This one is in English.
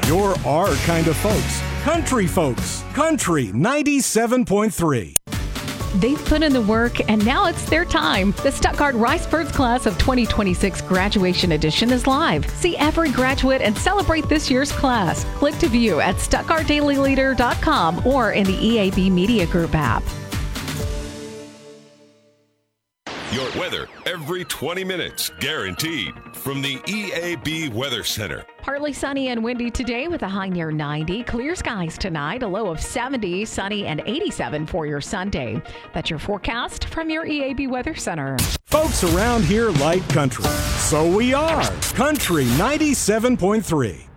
You're our kind of folks. Country folks. Country 97.3. They've put in the work, and now it's their time. The Stuttgart Rice Birds Class of 2026 Graduation Edition is live. See every graduate and celebrate this year's class. Click to view at stuttgartdailyleader.com or in the EAB Media Group app. Your weather every 20 minutes, guaranteed, from the EAB Weather Center. Partly sunny and windy today with a high near 90. Clear skies tonight, a low of 70, sunny and 87 for your Sunday. That's your forecast from your EAB Weather Center. Folks around here like country. So we are Country 97.3.